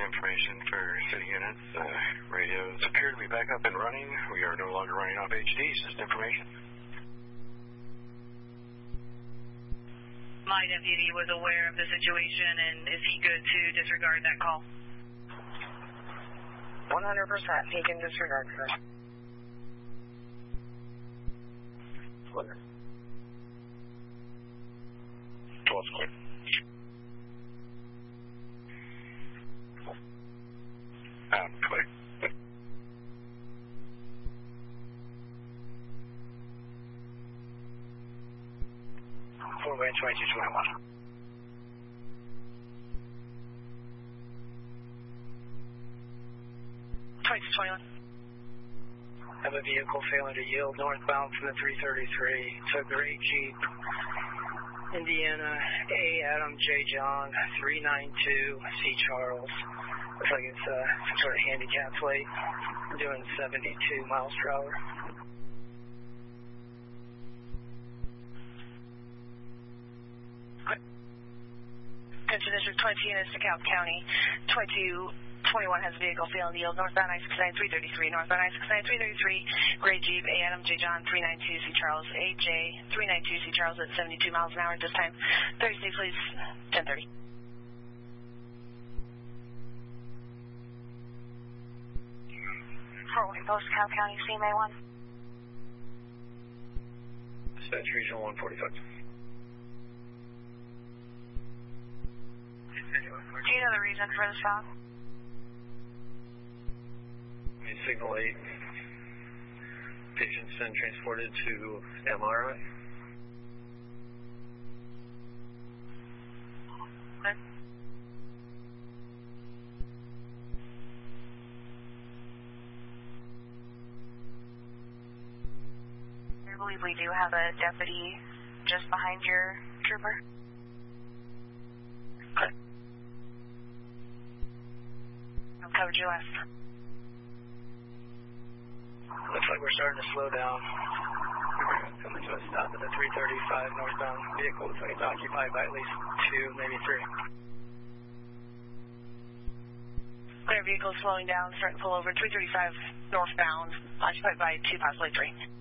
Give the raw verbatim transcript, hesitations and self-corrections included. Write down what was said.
information for city units. Uh, radios appear to be back up and running. We are no longer running off H D. Just information. My deputy was aware of the situation, and is he good to disregard that call? one hundred percent. He can disregard her. Clear. twelve's clear. Um, clear. four by twenty-two twenty-one. twenty-two twenty-one. Have a vehicle failing to yield northbound from the three thirty-three. Took gray Jeep, Indiana, A. Adam J. John, three ninety-two, C. Charles. Looks like it's uh, some sort of handicap plate. Doing seventy-two miles per hour. Attention District twenty units to DeKalb County. twenty-two twenty-one has a vehicle failing to yield northbound I sixty-nine three thirty-three. Northbound I sixty-nine three thirty-three. Gray Jeep, A. Adam J. John, three ninety-two, C. Charles, A J, three ninety-two, C. Charles at seventy-two miles an hour at this time. Thursday, please. ten thirty. Fort Wayne Post, DeKalb County, C M A one. Dispatch Regional one forty-five. Do you know the reason for the stop? Signal eight. Patient's been transported to M R I. Okay. I believe we do have a deputy just behind your trooper. Okay. I've covered your left. Looks like we're starting to slow down. Coming to a stop at the three thirty-five northbound vehicle. Looks like it's occupied by at least two, maybe three. Clear vehicle slowing down, starting to pull over. three thirty-five northbound, occupied by two, possibly three.